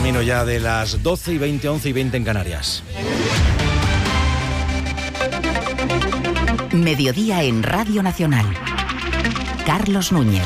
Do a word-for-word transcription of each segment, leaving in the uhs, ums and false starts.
Camino ya de las doce y veinte, once y veinte en Canarias. Mediodía en Radio Nacional. Carlos Núñez.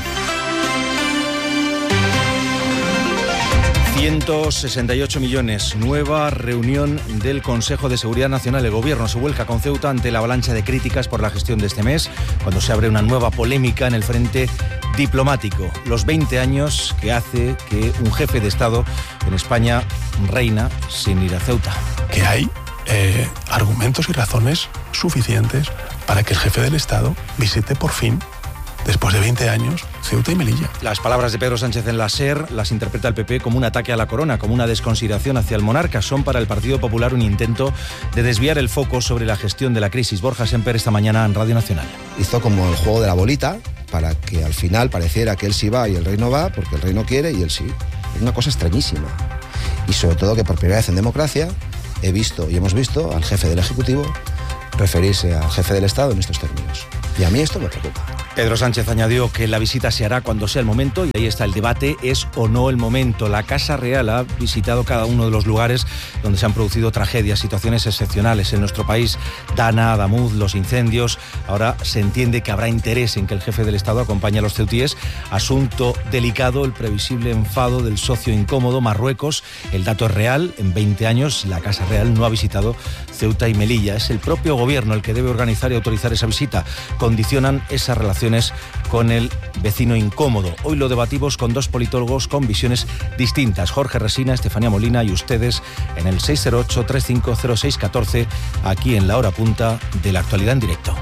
ciento sesenta y ocho millones. Nueva reunión del Consejo de Seguridad Nacional. El Gobierno se vuelca con Ceuta ante la avalancha de críticas por la gestión de este mes, cuando se abre una nueva polémica en el frente diplomático. Los veinte años que hace que un jefe de Estado en España reina sin ir a Ceuta. Que hay eh, argumentos y razones suficientes para que el jefe del Estado visite por fin, después de veinte años, Ceuta y Melilla. Las palabras de Pedro Sánchez en la SER las interpreta el P P como un ataque a la corona, como una desconsideración hacia el monarca. Son para el Partido Popular un intento de desviar el foco sobre la gestión de la crisis. Borja Semper esta mañana en Radio Nacional. Hizo como el juego de la bolita para que al final pareciera que él sí va y el rey no va, porque el rey no quiere y él sí. Es una cosa extrañísima. Y sobre todo que por primera vez en democracia he visto y hemos visto al jefe del Ejecutivo referirse al jefe del Estado en estos términos. Y a mí esto me preocupa. Pedro Sánchez añadió que la visita se hará cuando sea el momento, y ahí está el debate, ¿es o no el momento? La Casa Real ha visitado cada uno de los lugares donde se han producido tragedias, situaciones excepcionales en nuestro país. Dana, Adamuz, los incendios. Ahora se entiende que habrá interés en que el jefe del Estado acompañe a los ceutíes. Asunto delicado, el previsible enfado del socio incómodo Marruecos. El dato es real, en veinte años la Casa Real no ha visitado Ceuta y Melilla. Es el propio gobierno el que debe organizar y autorizar esa visita. Condicionan esas relaciones con el vecino incómodo. Hoy lo debatimos con dos politólogos con visiones distintas. Jorge Resina, Estefanía Molina y ustedes en el seis cero ocho, treinta y cinco, cero seis catorce, aquí en la hora punta de la actualidad en directo.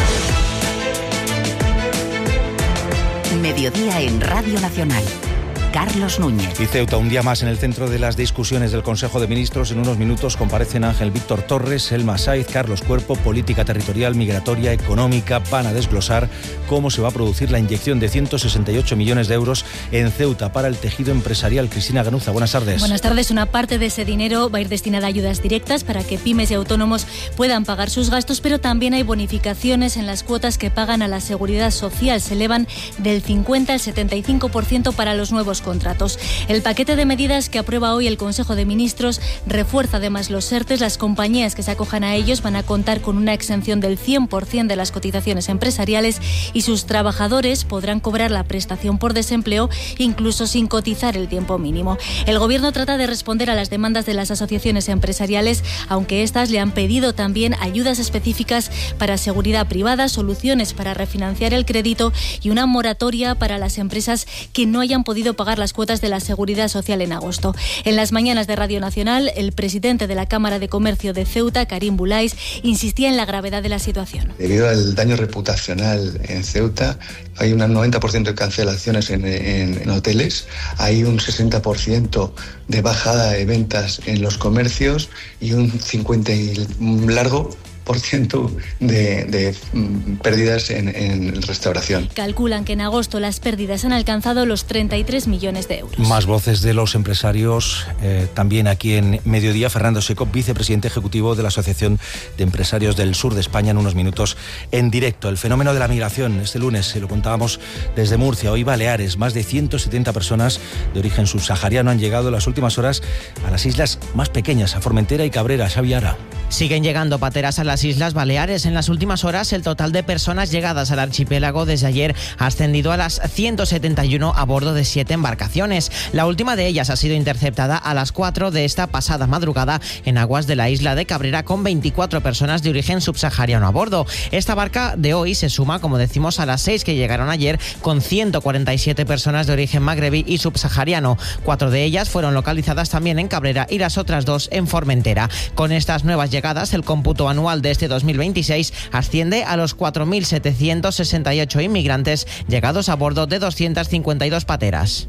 Mediodía en Radio Nacional. Carlos Núñez. Y Ceuta, un día más en el centro de las discusiones del Consejo de Ministros. En unos minutos comparecen Ángel Víctor Torres, Elma Saiz, Carlos Cuerpo. Política territorial, migratoria, económica. Van a desglosar cómo se va a producir la inyección de ciento sesenta y ocho millones de euros en Ceuta para el tejido empresarial. Cristina Ganuza, buenas tardes. Buenas tardes. Una parte de ese dinero va a ir destinada a ayudas directas para que pymes y autónomos puedan pagar sus gastos, pero también hay bonificaciones en las cuotas que pagan a la Seguridad Social. Se elevan del cincuenta al setenta y cinco por ciento para los nuevos contratos. El paquete de medidas que aprueba hoy el Consejo de Ministros refuerza además los ERTES. Las compañías que se acojan a ellos van a contar con una exención del cien por ciento de las cotizaciones empresariales y sus trabajadores podrán cobrar la prestación por desempleo incluso sin cotizar el tiempo mínimo. El Gobierno trata de responder a las demandas de las asociaciones empresariales, aunque estas le han pedido también ayudas específicas para seguridad privada, soluciones para refinanciar el crédito y una moratoria para las empresas que no hayan podido pagar las cuotas de la Seguridad Social en agosto. En las mañanas de Radio Nacional, el presidente de la Cámara de Comercio de Ceuta, Karim Boulais, insistía en la gravedad de la situación. Debido al daño reputacional en Ceuta, hay un noventa por ciento de cancelaciones en, en, en hoteles, hay un sesenta por ciento de bajada de ventas en los comercios y un cincuenta por ciento y largo por ciento de, de mm, pérdidas en, en restauración. Calculan que en agosto las pérdidas han alcanzado los treinta y tres millones de euros. Más voces de los empresarios, eh, también aquí en Mediodía. Fernando Seco, vicepresidente ejecutivo de la Asociación de Empresarios del Sur de España, en unos minutos en directo. El fenómeno de la migración, este lunes se lo contábamos desde Murcia, hoy Baleares. Más de ciento setenta personas de origen subsahariano han llegado en las últimas horas a las islas más pequeñas, a Formentera y Cabrera. Xavi Ara. Siguen llegando pateras a las Islas Baleares. En las últimas horas, el total de personas llegadas al archipiélago desde ayer ha ascendido a las ciento setenta y uno a bordo de siete embarcaciones. La última de ellas ha sido interceptada a las cuatro de esta pasada madrugada en aguas de la isla de Cabrera, con veinticuatro personas de origen subsahariano a bordo. Esta barca de hoy se suma, como decimos, a las seis que llegaron ayer, con ciento cuarenta y siete personas de origen magrebí y subsahariano. Cuatro de ellas fueron localizadas también en Cabrera y las otras dos en Formentera. Con estas nuevas llegadas, el cómputo anual de este dos mil veintiséis asciende a los cuatro mil setecientos sesenta y ocho inmigrantes llegados a bordo de doscientas cincuenta y dos pateras.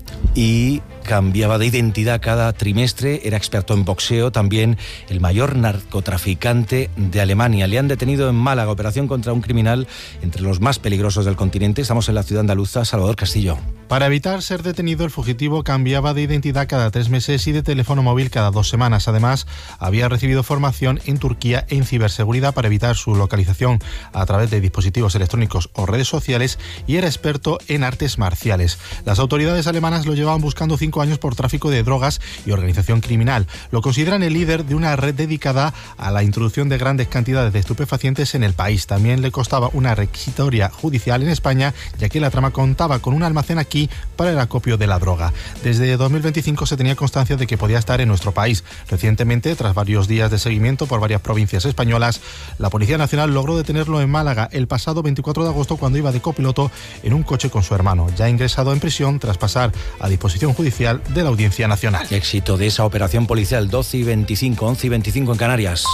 Y cambiaba de identidad cada trimestre, era experto en boxeo, también el mayor narcotraficante de Alemania. Le han detenido en Málaga, operación contra un criminal entre los más peligrosos del continente. Estamos en la ciudad andaluza. Salvador Castillo. Para evitar ser detenido, el fugitivo cambiaba de identidad cada tres meses y de teléfono móvil cada dos semanas. Además, había recibido formación en Turquía en ciberseguridad para evitar su localización a través de dispositivos electrónicos o redes sociales, y era experto en artes marciales. Las autoridades alemanas lo llevaban buscando cinco cinco años por tráfico de drogas y organización criminal. Lo consideran el líder de una red dedicada a la introducción de grandes cantidades de estupefacientes en el país. También le costaba una requisitoria judicial en España, ya que la trama contaba con un almacén aquí para el acopio de la droga. Desde dos mil veinticinco se tenía constancia de que podía estar en nuestro país. Recientemente, tras varios días de seguimiento por varias provincias españolas, la Policía Nacional logró detenerlo en Málaga el pasado veinticuatro de agosto cuando iba de copiloto en un coche con su hermano, ya ingresado en prisión tras pasar a disposición judicial de la Audiencia Nacional. Éxito de esa operación policial, doce y veinticinco, once y veinticinco en Canarias.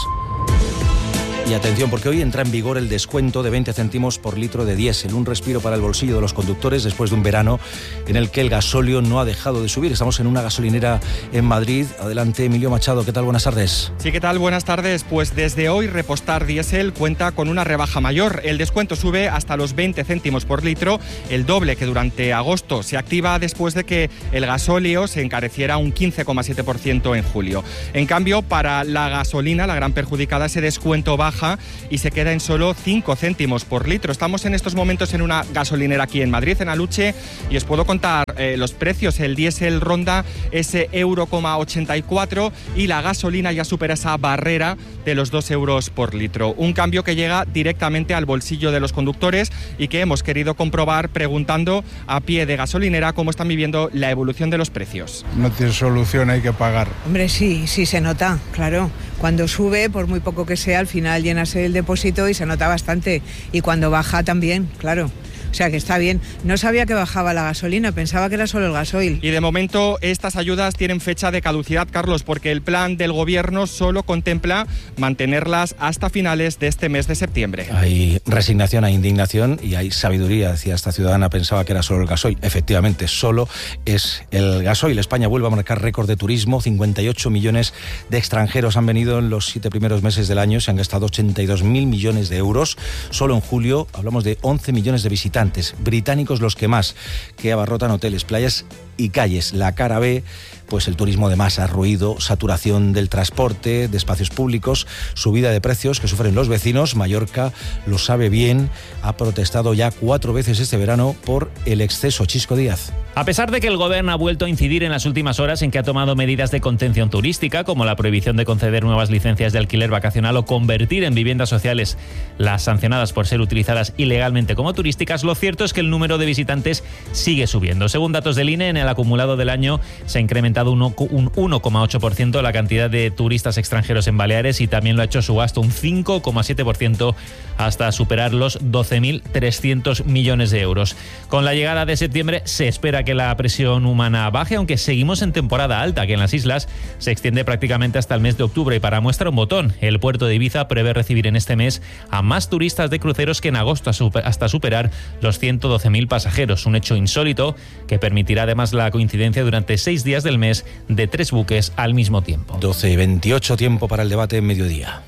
Y atención, porque hoy entra en vigor el descuento de veinte céntimos por litro de diésel, un respiro para el bolsillo de los conductores después de un verano en el que el gasóleo no ha dejado de subir. Estamos en una gasolinera en Madrid. Adelante, Emilio Machado, ¿qué tal? Buenas tardes. Sí, ¿qué tal? Buenas tardes. Pues desde hoy Repostar Diésel cuenta con una rebaja mayor. El descuento sube hasta los veinte céntimos por litro, el doble que durante agosto. Se activa después de que el gasóleo se encareciera un quince coma siete por ciento en julio. En cambio, para la gasolina, la gran perjudicada, ese descuento baja y se queda en solo cinco céntimos por litro. Estamos en estos momentos en una gasolinera aquí en Madrid, en Aluche, y os puedo contar eh, los precios. El diésel ronda ese euro coma ochenta y cuatro y la gasolina ya supera esa barrera de los dos euros por litro. Un cambio que llega directamente al bolsillo de los conductores y que hemos querido comprobar preguntando a pie de gasolinera cómo están viviendo la evolución de los precios. No tiene solución, hay que pagar. Hombre, sí, sí se nota, claro. Cuando sube, por muy poco que sea, al final llenase el depósito y se nota bastante. Y cuando baja también, claro. O sea que está bien. No sabía que bajaba la gasolina, pensaba que era solo el gasoil. Y de momento estas ayudas tienen fecha de caducidad, Carlos, porque el plan del gobierno solo contempla mantenerlas hasta finales de este mes de septiembre. Hay resignación, hay indignación y hay sabiduría. Decía esta ciudadana, pensaba que era solo el gasoil. Efectivamente, solo es el gasoil. España vuelve a marcar récord de turismo. cincuenta y ocho millones de extranjeros han venido en los siete primeros meses del año. Se han gastado ochenta y dos mil millones de euros. Solo en julio hablamos de once millones de visitantes. Británicos los que más, que abarrotan hoteles, playas y calles. La cara B, pues el turismo de masa, ruido, saturación del transporte, de espacios públicos, subida de precios que sufren los vecinos. Mallorca lo sabe bien, ha protestado ya cuatro veces este verano por el exceso. Chisco Díaz. A pesar de que el Gobierno ha vuelto a incidir en las últimas horas en que ha tomado medidas de contención turística, como la prohibición de conceder nuevas licencias de alquiler vacacional o convertir en viviendas sociales las sancionadas por ser utilizadas ilegalmente como turísticas, lo cierto es que el número de visitantes sigue subiendo. Según datos del I N E, en el acumulado del año se ha incrementado un uno coma ocho por ciento la cantidad de turistas extranjeros en Baleares y también lo ha hecho su gasto un cinco coma siete por ciento hasta superar los doce mil trescientos millones de euros. Con la llegada de septiembre se espera que la presión humana baje, aunque seguimos en temporada alta, que en las islas se extiende prácticamente hasta el mes de octubre. Y para muestra un botón, el puerto de Ibiza prevé recibir en este mes a más turistas de cruceros que en agosto, hasta superar los ciento doce mil pasajeros. Un hecho insólito que permitirá además la coincidencia durante seis días del mes de tres buques al mismo tiempo. doce y veintiocho, tiempo para el debate en mediodía.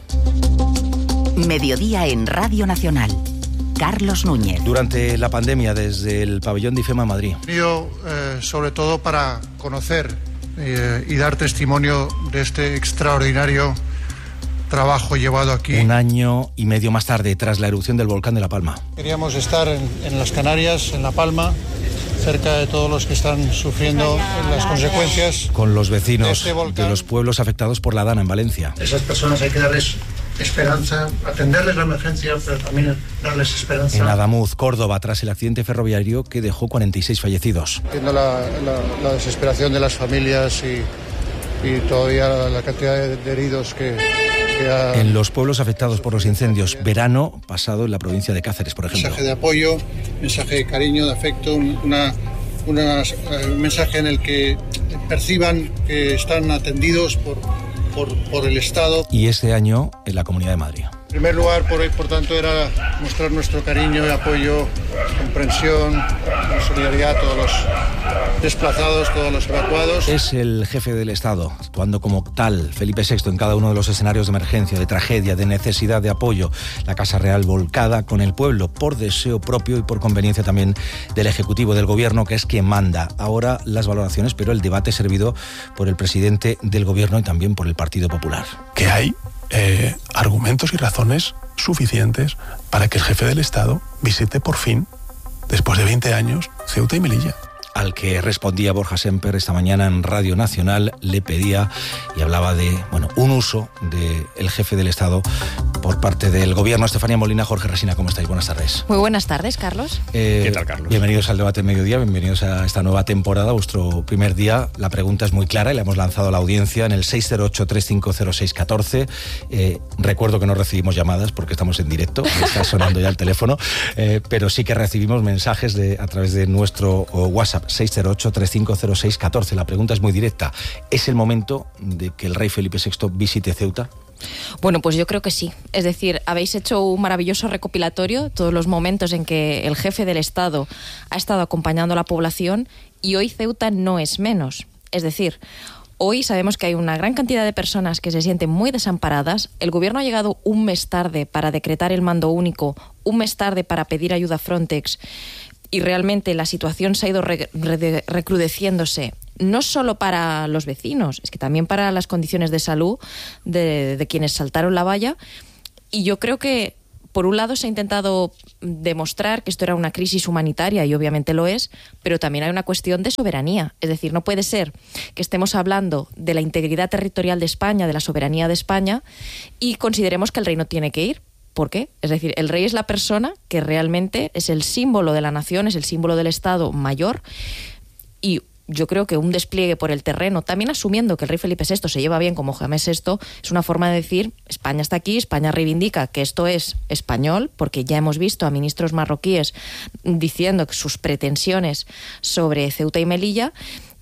Mediodía en Radio Nacional. Carlos Núñez. Durante la pandemia, desde el pabellón de IFEMA Madrid. Venido eh, sobre todo para conocer eh, y dar testimonio de este extraordinario trabajo llevado aquí. Un año y medio más tarde, tras la erupción del volcán de La Palma. Queríamos estar en, en las Canarias, en La Palma, cerca de todos los que están sufriendo las consecuencias. Con los vecinos de, este volcán, de los pueblos afectados por la Dana en Valencia. Esas personas hay que darles esperanza, atenderles la emergencia, pero también darles esperanza. En Adamuz, Córdoba, tras el accidente ferroviario que dejó cuarenta y seis fallecidos. Viendo la, la, la desesperación de las familias y, y todavía la, la cantidad de, de heridos que, que ha... En los pueblos afectados por los incendios, verano pasado en la provincia de Cáceres, por ejemplo. Mensaje de apoyo, mensaje de cariño, de afecto, una, una, un mensaje en el que perciban que están atendidos por... Por, por el Estado. Y este año en la Comunidad de Madrid. En primer lugar, por, por tanto, era mostrar nuestro cariño y apoyo, comprensión, solidaridad a todos los desplazados, todos los evacuados. Es el jefe del Estado, actuando como tal, Felipe sexto, en cada uno de los escenarios de emergencia, de tragedia, de necesidad de apoyo. La Casa Real volcada con el pueblo, por deseo propio y por conveniencia también del Ejecutivo, del Gobierno, que es quien manda. Ahora las valoraciones, pero el debate servido por el presidente del Gobierno y también por el Partido Popular. Que hay eh, argumentos y razones suficientes para que el jefe del Estado visite por fin, después de veinte años, Ceuta y Melilla. al que respondía Borja Semper esta mañana en Radio Nacional, le pedía y hablaba de, bueno, un uso del jefe del Estado por parte del Gobierno. Estefanía Molina, Jorge Resina, ¿cómo estáis? Buenas tardes. Muy buenas tardes, Carlos. Eh, ¿Qué tal, Carlos? Bienvenidos al Debate Mediodía, bienvenidos a esta nueva temporada, vuestro primer día. La pregunta es muy clara y la hemos lanzado a la audiencia en el seis cero ocho, tres cinco cero, seis uno cuatro. Eh, recuerdo que no recibimos llamadas porque estamos en directo, está sonando ya el teléfono, eh, pero sí que recibimos mensajes de, a través de nuestro oh, WhatsApp seis cero ocho, tres cinco cero, seis uno cuatro. La pregunta es muy directa. ¿Es el momento de que el rey Felipe sexto visite Ceuta? Bueno, pues yo creo que sí. Es decir, habéis hecho un maravilloso recopilatorio, todos los momentos en que el jefe del Estado ha estado acompañando a la población, y hoy Ceuta no es menos. Es decir, hoy sabemos que hay una gran cantidad de personas que se sienten muy desamparadas. El Gobierno ha llegado un mes tarde para decretar el mando único, un mes tarde para pedir ayuda a Frontex, y realmente la situación se ha ido re- re- recrudeciéndose, no solo para los vecinos, es que también para las condiciones de salud de, de quienes saltaron la valla. Y yo creo que, por un lado, se ha intentado demostrar que esto era una crisis humanitaria, y obviamente lo es, pero también hay una cuestión de soberanía. Es decir, no puede ser que estemos hablando de la integridad territorial de España, de la soberanía de España, y consideremos que el rey no tiene que ir. ¿Por qué? Es decir, el rey es la persona que realmente es el símbolo de la nación, es el símbolo del Estado mayor, y yo creo que un despliegue por el terreno, también asumiendo que el rey Felipe sexto se lleva bien como Jaime sexto, es una forma de decir: España está aquí, España reivindica que esto es español, porque ya hemos visto a ministros marroquíes diciendo que sus pretensiones sobre Ceuta y Melilla.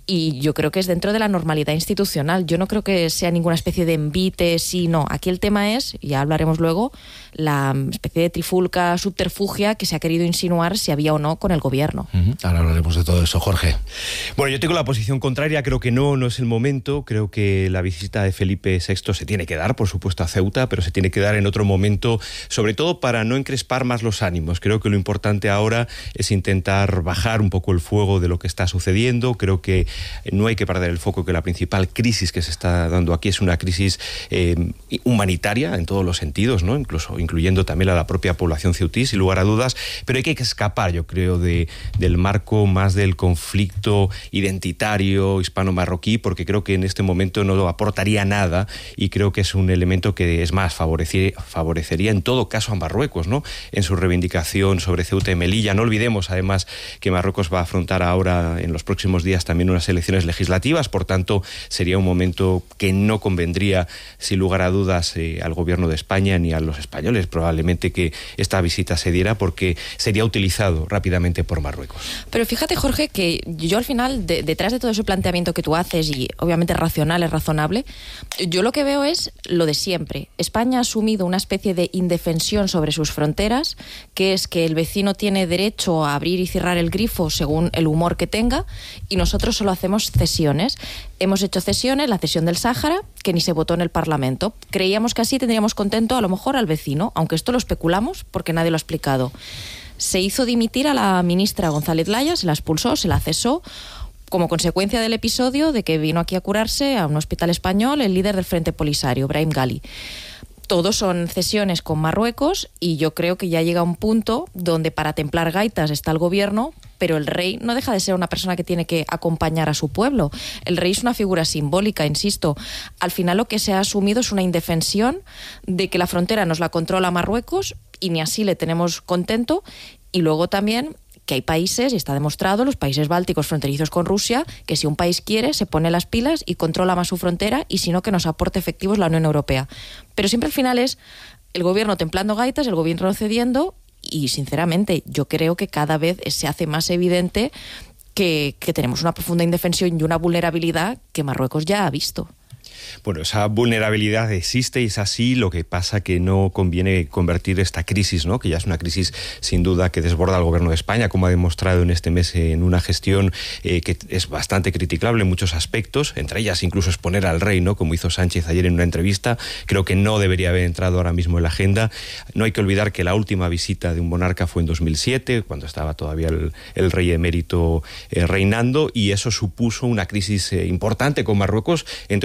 Y yo creo que es dentro de la normalidad institucional. Yo no creo que sea ninguna especie de envite, sí, no. Aquí el tema es, ya hablaremos luego, la especie de trifulca subterfugia que se ha querido insinuar si había o no con el Gobierno. Uh-huh. Ahora hablaremos de todo eso, Jorge. Bueno, yo tengo la posición contraria. Creo que no, no es el momento. Creo que la visita de Felipe sexto se tiene que dar, por supuesto, a Ceuta, pero se tiene que dar en otro momento, sobre todo para no encrespar más los ánimos. Creo que lo importante ahora es intentar bajar un poco el fuego de lo que está sucediendo. Creo que no hay que perder el foco, que la principal crisis que se está dando aquí es una crisis eh, humanitaria en todos los sentidos, ¿no? Incluso incluyendo también a la propia población ceutí, sin lugar a dudas, pero hay que escapar, yo creo, de, del marco más del conflicto identitario hispano-marroquí, porque creo que en este momento no aportaría nada, y creo que es un elemento que, es más, favorecería, favorecería en todo caso a Marruecos, ¿no? En su reivindicación sobre Ceuta y Melilla. No olvidemos, además, que Marruecos va a afrontar ahora, en los próximos días, también unas elecciones legislativas, por tanto sería un momento que no convendría, sin lugar a dudas, eh, al Gobierno de España ni a los españoles probablemente que esta visita se diera, porque sería utilizado rápidamente por Marruecos. Pero fíjate, Jorge, que yo al final, de, detrás de todo ese planteamiento que tú haces, y obviamente es racional, es razonable, yo lo que veo es lo de siempre. España ha asumido una especie de indefensión sobre sus fronteras, que es que el vecino tiene derecho a abrir y cerrar el grifo según el humor que tenga, y nosotros solo hacemos cesiones. Hemos hecho cesiones, la cesión del Sáhara, que ni se votó en el Parlamento. Creíamos que así tendríamos contento a lo mejor al vecino, aunque esto lo especulamos porque nadie lo ha explicado. Se hizo dimitir a la ministra González Laya, se la expulsó, se la cesó, como consecuencia del episodio de que vino aquí a curarse a un hospital español el líder del Frente Polisario, Brahim Ghali. Todos son cesiones con Marruecos, y yo creo que ya llega un punto donde para templar gaitas está el Gobierno, pero el rey no deja de ser una persona que tiene que acompañar a su pueblo. El rey es una figura simbólica, insisto. Al final lo que se ha asumido es una indefensión de que la frontera nos la controla Marruecos, y ni así le tenemos contento. Y luego también que hay países, y está demostrado, los países bálticos fronterizos con Rusia, que si un país quiere, se pone las pilas y controla más su frontera, y si no, que nos aporte efectivos la Unión Europea. Pero siempre al final es el Gobierno templando gaitas, el Gobierno cediendo, y sinceramente yo creo que cada vez se hace más evidente que, que tenemos una profunda indefensión y una vulnerabilidad que Marruecos ya ha visto. Bueno, esa vulnerabilidad existe y es así. Lo que pasa que no conviene convertir esta crisis, ¿no?, que ya es una crisis sin duda que desborda al Gobierno de España, como ha demostrado en este mes, en una gestión eh, que es bastante criticable en muchos aspectos, entre ellas incluso exponer al rey, ¿no?, como hizo Sánchez ayer en una entrevista. Creo que no debería haber entrado ahora mismo en la agenda. No hay que olvidar que la última visita de un monarca fue en dos mil siete, cuando estaba todavía el, el rey emérito eh, reinando, y eso supuso una crisis eh, importante con Marruecos, entre otras cosas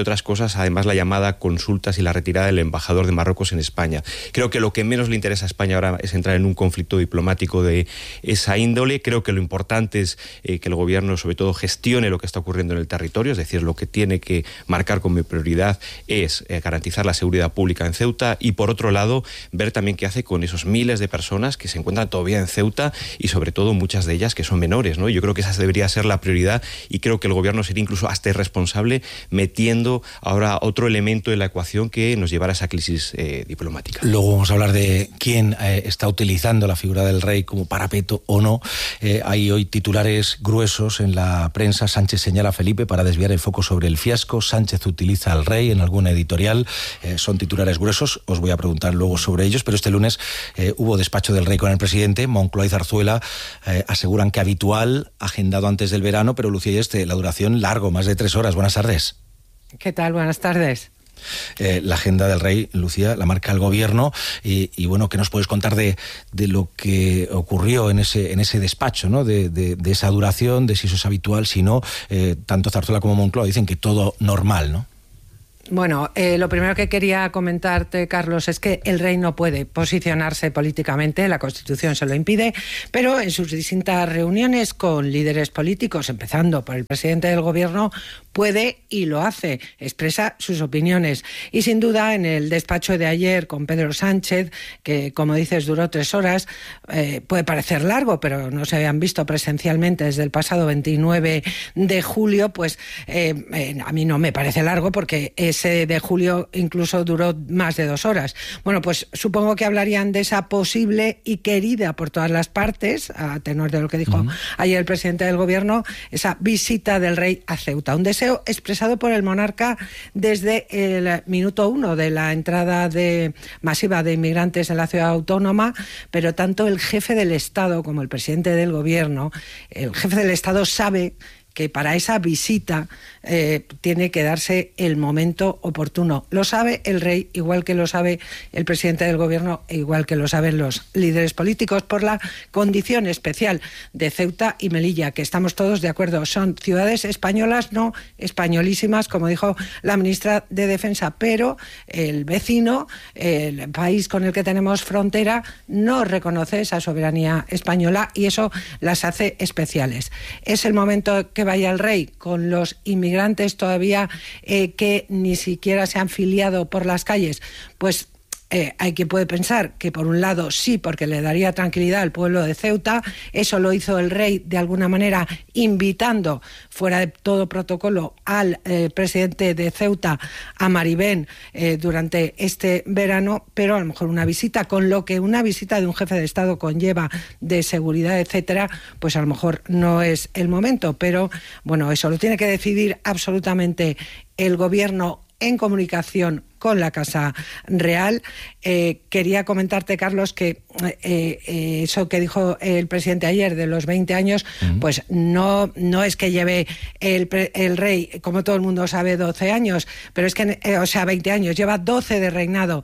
cosas, además la llamada a consultas y la retirada del embajador de Marruecos en España. Creo que lo que menos le interesa a España ahora es entrar en un conflicto diplomático de esa índole. Creo que lo importante es eh, que el gobierno sobre todo gestione lo que está ocurriendo en el territorio, es decir, lo que tiene que marcar como prioridad es eh, garantizar la seguridad pública en Ceuta y por otro lado ver también qué hace con esos miles de personas que se encuentran todavía en Ceuta y sobre todo muchas de ellas que son menores, ¿no? Yo creo que esa debería ser la prioridad y creo que el gobierno sería incluso hasta irresponsable metiendo ahora otro elemento en la ecuación que nos llevara a esa crisis eh, diplomática. Luego vamos a hablar de quién eh, está utilizando la figura del rey como parapeto o no. Eh, hay hoy titulares gruesos en la prensa. Sánchez señala a Felipe para desviar el foco sobre el fiasco. Sánchez utiliza al rey en alguna editorial. Eh, son titulares gruesos. Os voy a preguntar luego sobre ellos. Pero este lunes eh, hubo despacho del rey con el presidente. Moncloa y Zarzuela eh, aseguran que habitual, agendado antes del verano, pero Lucía y este, la duración largo, más de tres horas. Buenas tardes. ¿Qué tal? Buenas tardes. Eh, la agenda del rey, Lucía, la marca el gobierno y, y bueno, ¿qué nos puedes contar de, de lo que ocurrió en ese, en ese despacho, ¿no? De, de, de esa duración, de si eso es habitual, si no, eh, tanto Zarzuela como Moncloa dicen que todo normal, ¿no? Bueno, eh, lo primero que quería comentarte, Carlos, es que el rey no puede posicionarse políticamente, la Constitución se lo impide, pero en sus distintas reuniones con líderes políticos, empezando por el presidente del gobierno, puede y lo hace, expresa sus opiniones. Y sin duda, en el despacho de ayer con Pedro Sánchez, que como dices duró tres horas, eh, puede parecer largo, pero no se habían visto presencialmente desde el pasado veintinueve de julio, pues eh, eh, a mí no me parece largo porque es ese de julio incluso duró más de dos horas. Bueno, pues supongo que hablarían de esa posible y querida por todas las partes, a tenor de lo que dijo uh-huh. ayer el presidente del gobierno, esa visita del rey a Ceuta. Un deseo expresado por el monarca desde el minuto uno de la entrada de, masiva de inmigrantes en la ciudad autónoma, pero tanto el jefe del Estado como el presidente del gobierno, el jefe del Estado sabe que para esa visita eh, tiene que darse el momento oportuno. Lo sabe el rey, igual que lo sabe el presidente del gobierno, e igual que lo saben los líderes políticos, por la condición especial de Ceuta y Melilla, que estamos todos de acuerdo. Son ciudades españolas, no españolísimas, como dijo la ministra de Defensa, pero el vecino, el país con el que tenemos frontera, no reconoce esa soberanía española y eso las hace especiales. Es el momento que vaya el rey con los inmigrantes todavía eh, que ni siquiera se han filiado por las calles, pues Eh, hay quien puede pensar que por un lado sí, porque le daría tranquilidad al pueblo de Ceuta. Eso lo hizo el rey de alguna manera invitando, fuera de todo protocolo, al eh, presidente de Ceuta, a Maribén, eh, durante este verano, pero a lo mejor una visita, con lo que una visita de un jefe de Estado conlleva de seguridad, etcétera, pues a lo mejor no es el momento, pero bueno, eso lo tiene que decidir absolutamente el gobierno en comunicación con la Casa Real. Eh, quería comentarte, Carlos, que eh, eh, eso que dijo el presidente ayer de los veinte años, uh-huh. pues no, no es que lleve el, el rey, como todo el mundo sabe, doce años, pero es que, eh, o sea, veinte años, lleva doce de reinado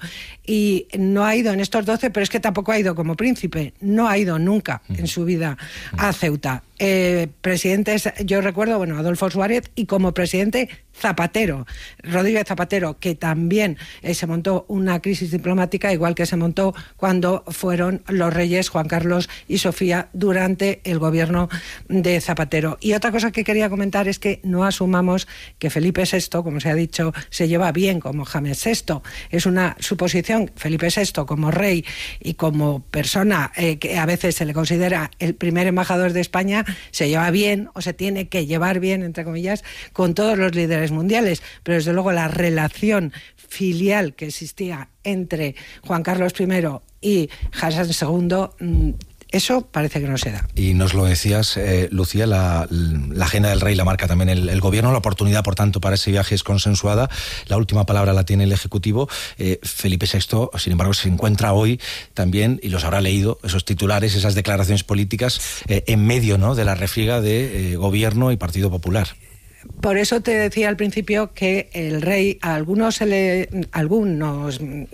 y no ha ido en estos doce, pero es que tampoco ha ido como príncipe, no ha ido nunca uh-huh. en su vida uh-huh. a Ceuta. Eh, presidentes, yo recuerdo, bueno, Adolfo Suárez y como presidente Zapatero, Rodríguez Zapatero, que también eh, se montó una crisis diplomática, igual que se montó cuando fueron los reyes Juan Carlos y Sofía durante el gobierno de Zapatero. Y otra cosa que quería comentar es que no asumamos que Felipe sexto, como se ha dicho, se lleva bien como James sexto. Es una suposición. Felipe sexto como rey y como persona eh, que a veces se le considera el primer embajador de España, se lleva bien o se tiene que llevar bien, entre comillas, con todos los líderes mundiales, pero desde luego la relación filial que existía entre Juan Carlos primero y Hassan segundo, eso parece que no se da. Y nos lo decías, eh, Lucía, la, la agenda del rey la marca también el, el gobierno, la oportunidad, por tanto, para ese viaje es consensuada, la última palabra la tiene el Ejecutivo. eh, Felipe sexto, sin embargo, se encuentra hoy también, y los habrá leído, esos titulares, esas declaraciones políticas, eh, en medio, ¿no?, de la refriega de eh, gobierno y Partido Popular. Por eso te decía al principio que el rey, a algunos, se le, algunos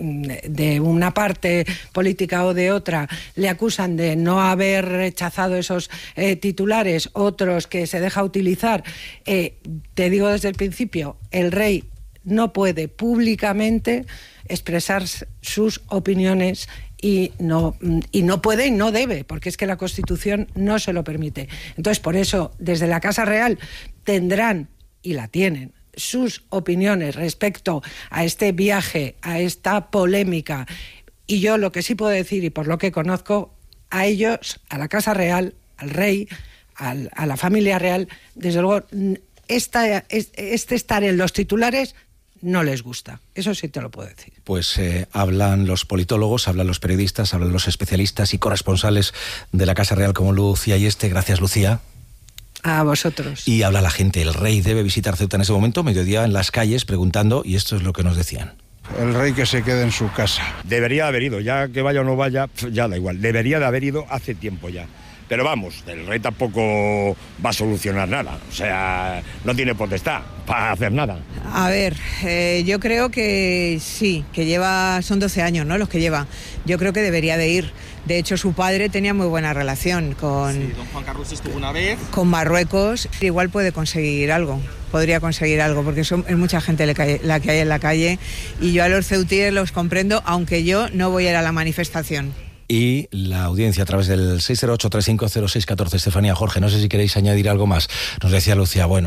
de una parte política o de otra, le acusan de no haber rechazado esos eh, titulares, otros que se deja utilizar. Eh, te digo desde el principio, el rey no puede públicamente expresar sus opiniones y no, y no puede y no debe, porque es que la Constitución no se lo permite. Entonces, por eso, desde la Casa Real tendrán, y la tienen, sus opiniones respecto a este viaje, a esta polémica. Y yo lo que sí puedo decir, y por lo que conozco, a ellos, a la Casa Real, al rey, al, a la familia real, desde luego, esta, este estar en los titulares no les gusta. Eso sí te lo puedo decir. Pues eh, hablan los politólogos, hablan los periodistas, hablan los especialistas y corresponsales de la Casa Real como Lucía Ayeste. Gracias, Lucía. A vosotros. Y habla la gente. El rey debe visitar Ceuta en ese momento, mediodía en las calles, preguntando, y esto es lo que nos decían. El rey que se quede en su casa. Debería haber ido, ya que vaya o no vaya, ya da igual. Debería de haber ido hace tiempo ya. Pero vamos, el rey tampoco va a solucionar nada. O sea, no tiene potestad para hacer nada. A ver, eh, yo creo que sí, que lleva, son doce años, ¿no?, los que lleva. Yo creo que debería de ir. De hecho, su padre tenía muy buena relación con... Sí, don Juan Carlos estuvo una vez. Con Marruecos. Igual puede conseguir algo, podría conseguir algo, porque son, es mucha gente la que hay en la calle. Y yo a los ceutíes los comprendo, aunque yo no voy a ir a la manifestación. Y la audiencia a través del seis cero ocho, tres cinco cero, seis uno cuatro. Estefanía, Jorge, no sé si queréis añadir algo más. Nos decía Lucía, bueno,